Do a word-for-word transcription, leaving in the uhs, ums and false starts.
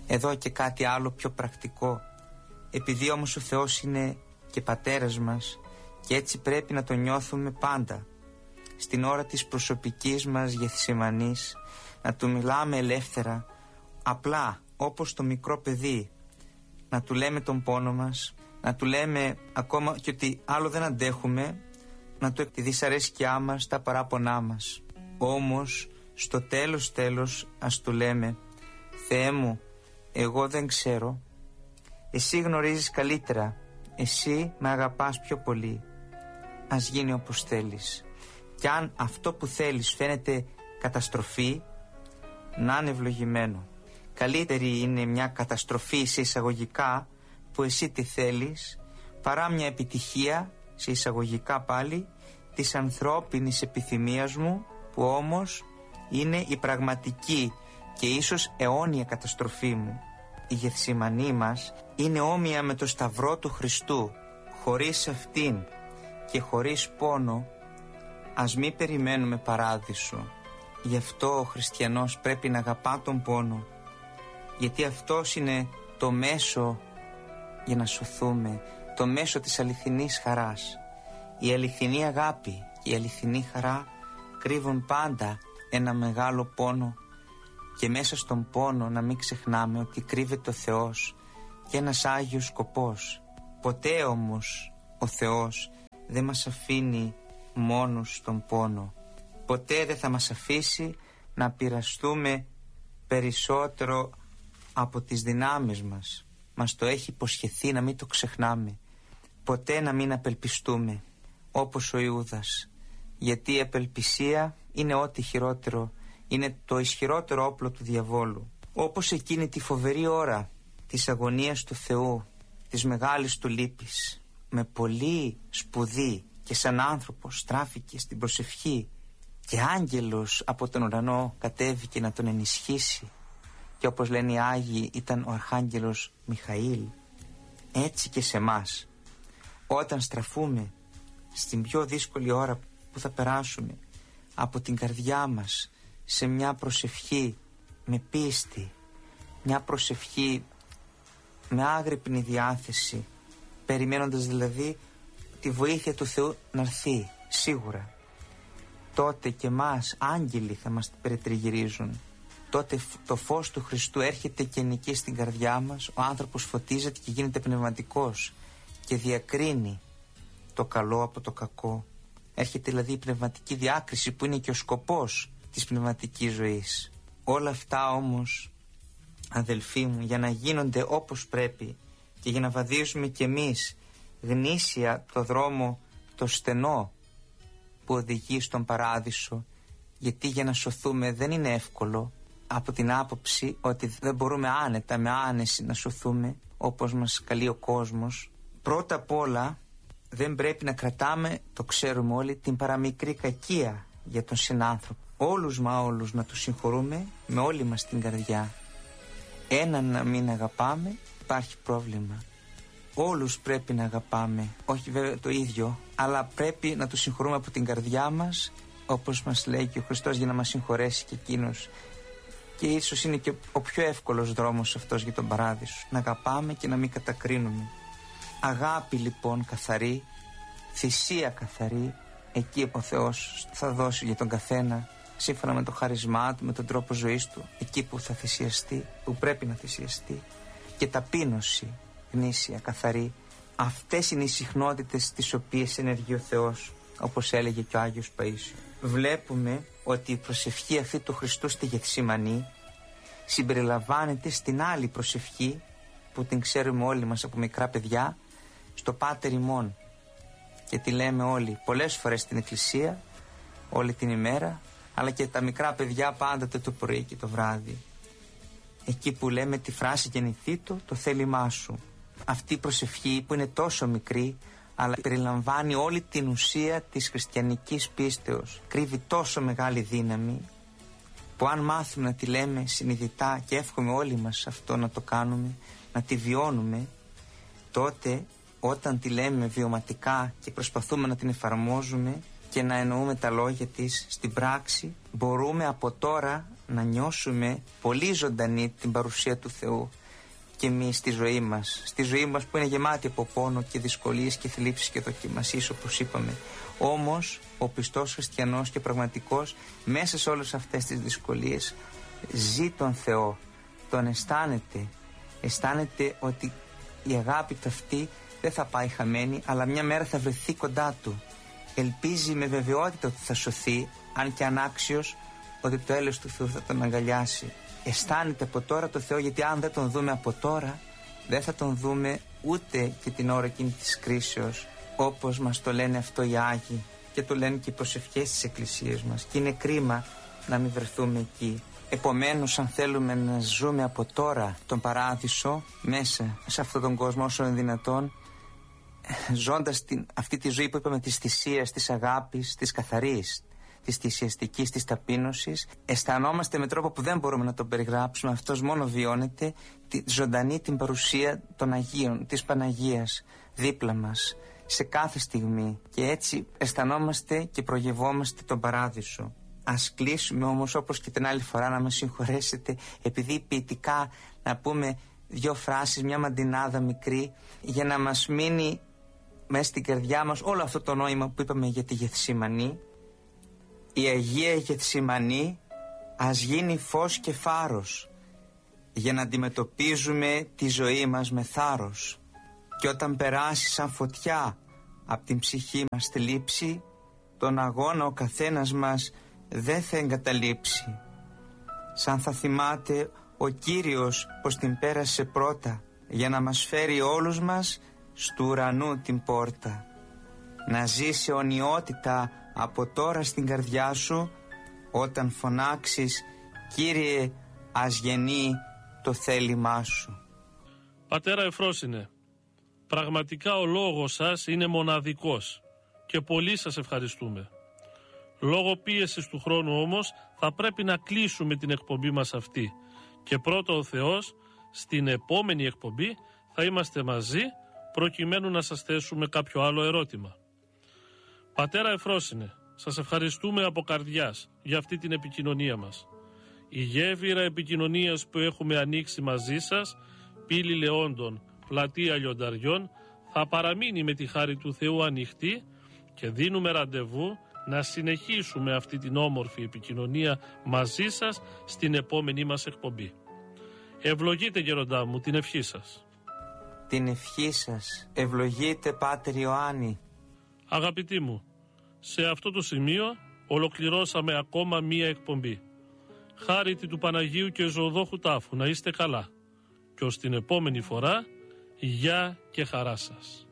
Εδώ και κάτι άλλο πιο πρακτικό. Επειδή όμως ο Θεός είναι και πατέρας μας και έτσι πρέπει να τον νιώθουμε πάντα, στην ώρα της προσωπικής μας γεθσιμανής να του μιλάμε ελεύθερα, απλά όπως το μικρό παιδί, να του λέμε τον πόνο μας, να του λέμε ακόμα και ότι άλλο δεν αντέχουμε, να του τη δυσαρέσκειά μας, τα παράπονά μας. Όμως στο τέλος τέλος ας του λέμε, Θεέ μου, εγώ δεν ξέρω, εσύ γνωρίζεις καλύτερα, εσύ με αγαπάς πιο πολύ, ας γίνει όπως θέλεις. Κι αν αυτό που θέλεις φαίνεται καταστροφή, να είναι ευλογημένο. Καλύτερη είναι μια καταστροφή σε εισαγωγικά που εσύ τη θέλεις, παρά μια επιτυχία σε εισαγωγικά πάλι της ανθρώπινης επιθυμίας μου, που όμως είναι η πραγματική και ίσως αιώνια καταστροφή μου. Η Γεθσιμανή μας είναι όμοια με το σταυρό του Χριστού. Χωρίς αυτήν και χωρίς πόνο ας μη περιμένουμε παράδεισο. Γι' αυτό ο χριστιανός πρέπει να αγαπά τον πόνο, γιατί αυτός είναι το μέσο για να σωθούμε, το μέσο της αληθινής χαράς. Η αληθινή αγάπη και η αληθινή χαρά κρύβουν πάντα ένα μεγάλο πόνο, και μέσα στον πόνο να μην ξεχνάμε ότι κρύβεται ο Θεός και ένας Άγιος σκοπός. Ποτέ όμως ο Θεός δεν μας αφήνει μόνους στον πόνο. Ποτέ δεν θα μας αφήσει να πειραστούμε περισσότερο από τις δυνάμεις μας. Μας το έχει υποσχεθεί, να μην το ξεχνάμε. Ποτέ να μην απελπιστούμε όπως ο Ιούδας, γιατί η απελπισία είναι ό,τι χειρότερο, είναι το ισχυρότερο όπλο του διαβόλου. Όπως εκείνη τη φοβερή ώρα της αγωνίας του Θεού, της μεγάλης του λύπης, με πολύ σπουδή και σαν άνθρωπος στράφηκε στην προσευχή και άγγελος από τον ουρανό κατέβηκε να τον ενισχύσει, και όπως λένε οι Άγιοι ήταν ο Αρχάγγελος Μιχαήλ. Έτσι και σε μας, όταν στραφούμε στην πιο δύσκολη ώρα που θα περάσουμε, από την καρδιά μας σε μια προσευχή με πίστη, μια προσευχή με άγρυπνη διάθεση, περιμένοντας δηλαδή τη βοήθεια του Θεού να έρθει σίγουρα, τότε και μας άγγελοι θα μας περιτριγυρίζουν. Τότε το φως του Χριστού έρχεται και νικεί στην καρδιά μας, ο άνθρωπος φωτίζεται και γίνεται πνευματικός και διακρίνει το καλό από το κακό. Έρχεται δηλαδή η πνευματική διάκριση που είναι και ο σκοπός της πνευματικής ζωής. Όλα αυτά όμως, αδελφοί μου, για να γίνονται όπως πρέπει και για να βαδίζουμε κι εμείς γνήσια το δρόμο το στενό που οδηγεί στον παράδεισο, γιατί για να σωθούμε δεν είναι εύκολο, από την άποψη ότι δεν μπορούμε άνετα με άνεση να σωθούμε όπως μας καλεί ο κόσμος. Πρώτα απ' όλα δεν πρέπει να κρατάμε, το ξέρουμε όλοι, την παραμικρή κακία για τον συνάνθρωπο. Όλους μα όλους να τους συγχωρούμε με όλη μας την καρδιά. Έναν να μην αγαπάμε, υπάρχει πρόβλημα. Όλους πρέπει να αγαπάμε, όχι βέβαια το ίδιο, αλλά πρέπει να τους συγχωρούμε από την καρδιά μας, όπως μας λέει και ο Χριστός, για να μας συγχωρέσει και εκείνος. Και ίσως είναι και ο πιο εύκολος δρόμος αυτός για τον παράδεισο, να αγαπάμε και να μην κατακρίνουμε. Αγάπη λοιπόν καθαρή, θυσία καθαρή, εκεί ο Θεός θα δώσει για τον καθένα σύμφωνα με το χάρισμά του, με τον τρόπο ζωής του, εκεί που θα θυσιαστεί, που πρέπει να θυσιαστεί. Και ταπείνωση γνήσια, καθαρή, αυτές είναι οι συχνότητες τις οποίες ενεργεί ο Θεός, όπως έλεγε και ο Άγιος Παΐσιος. Βλέπουμε ότι η προσευχή αυτή του Χριστού στη Γεθσιμανή συμπεριλαμβάνεται στην άλλη προσευχή που την ξέρουμε όλοι μας από μικρά παιδιά, στο Πάτερ ημών, και τη λέμε όλοι πολλές φορές στην εκκλησία όλη την ημέρα, αλλά και τα μικρά παιδιά πάντοτε το πρωί και το βράδυ, εκεί που λέμε τη φράση «γεννηθήτω το θέλημά σου». Αυτή η προσευχή που είναι τόσο μικρή, αλλά περιλαμβάνει όλη την ουσία της χριστιανικής πίστεως, κρύβει τόσο μεγάλη δύναμη, που αν μάθουμε να τη λέμε συνειδητά, και εύχομαι όλοι μας αυτό να το κάνουμε, να τη βιώνουμε, τότε όταν τη λέμε βιωματικά και προσπαθούμε να την εφαρμόζουμε και να εννοούμε τα λόγια της στην πράξη, μπορούμε από τώρα να νιώσουμε πολύ ζωντανή την παρουσία του Θεού, και εμείς στη ζωή μας, στη ζωή μας που είναι γεμάτη από πόνο και δυσκολίες και θλίψεις και δοκιμασίες, όπως είπαμε. Όμως ο πιστός χριστιανός και πραγματικός μέσα σε όλες αυτές τις δυσκολίες ζει τον Θεό, τον αισθάνεται, αισθάνεται ότι η αγάπη του αυτή δεν θα πάει χαμένη, αλλά μια μέρα θα βρεθεί κοντά του. Ελπίζει με βεβαιότητα ότι θα σωθεί, αν και ανάξιος, ότι το έλεος του Θεού θα τον αγκαλιάσει. Αισθάνεται από τώρα το Θεό, γιατί αν δεν τον δούμε από τώρα, δεν θα τον δούμε ούτε και την ώρα εκείνη της κρίσεως, όπως μας το λένε αυτό οι Άγιοι και το λένε και οι προσευχές στις εκκλησίες μας. Και είναι κρίμα να μην βρεθούμε εκεί. Επομένως, αν θέλουμε να ζούμε από τώρα τον παράδεισο μέσα σε αυτόν τον κόσμο όσο είναι δυνατόν, ζώντας την, αυτή τη ζωή που είπαμε της θυσίας, της αγάπης, της καθαρής, της θυσιαστικής, της ταπείνωσης, αισθανόμαστε με τρόπο που δεν μπορούμε να τον περιγράψουμε, αυτός μόνο βιώνεται, τη ζωντανή την παρουσία των Αγίων, της Παναγίας δίπλα μας σε κάθε στιγμή, και έτσι αισθανόμαστε και προγευόμαστε τον παράδεισο. Ας κλείσουμε όμως, όπως και την άλλη φορά, να μας συγχωρέσετε, επειδή ποιητικά να πούμε δύο φράσεις, μια μαντινάδα μικρή, για να μας μείνει μέσα στην καρδιά μας όλο αυτό το νόημα που είπαμε για τη Γεθσιμανή. Η Αγία Γεθσιμανή ας γίνει φως και φάρος, για να αντιμετωπίζουμε τη ζωή μας με θάρρος. Και όταν περάσει σαν φωτιά από την ψυχή μας τη λήψη, τον αγώνα ο καθένας μας δεν θα εγκαταλείψει. Σαν θα θυμάται ο Κύριος πως την πέρασε πρώτα, για να μας φέρει όλους μας στου ουρανού την πόρτα. Να ζήσει αιωνιότητα από τώρα στην καρδιά σου, όταν φωνάξεις «Κύριε, ας γεννεί το θέλημά σου». Πατέρα Ευφρόσυνε, πραγματικά ο λόγος σας είναι μοναδικός και πολύ σας ευχαριστούμε. Λόγω πίεσης του χρόνου όμως θα πρέπει να κλείσουμε την εκπομπή μας αυτή, και πρώτο ο Θεός στην επόμενη εκπομπή θα είμαστε μαζί, προκειμένου να σας θέσουμε κάποιο άλλο ερώτημα. Πατέρα Ευφρόσυνε, σας ευχαριστούμε από καρδιάς για αυτή την επικοινωνία μας. Η γέφυρα επικοινωνίας που έχουμε ανοίξει μαζί σας, Πύλη Λεόντων, Πλατεία Λιονταριών, θα παραμείνει με τη χάρη του Θεού ανοιχτή, και δίνουμε ραντεβού να συνεχίσουμε αυτή την όμορφη επικοινωνία μαζί σας στην επόμενή μας εκπομπή. Ευλογείτε, γέροντά μου, την ευχή σας. Την ευχή σας ευλογείτε, Πάτερ Ιωάννη. Αγαπητοί μου, σε αυτό το σημείο ολοκληρώσαμε ακόμα μία εκπομπή. Χάρητη του Παναγίου και Ζωοδόχου Τάφου, να είστε καλά. Και ως την επόμενη φορά, γεια και χαρά σας.